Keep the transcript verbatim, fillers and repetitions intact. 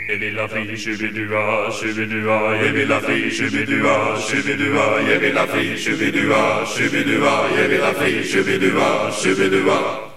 Jeg vil ha fri, shubidua, shubidua, jeg vil ha fri, shubidua, shubidua, jeg vil ha fri, shubidua, shubidua, jeg vil ha fri, shubidua, shubidua.